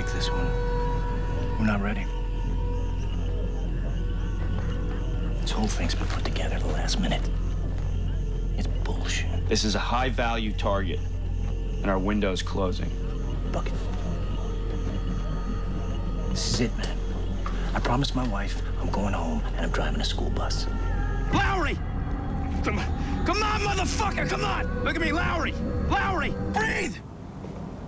this one. We're not ready. This whole thing's been put together at the last minute. It's bullshit. This is a high-value target, and our window's closing. Bucket. This is it, man. I promised my wife I'm going home, and I'm driving a school bus. Lowry! Come on, motherfucker, come on! Look at me, Lowry! Lowry, breathe!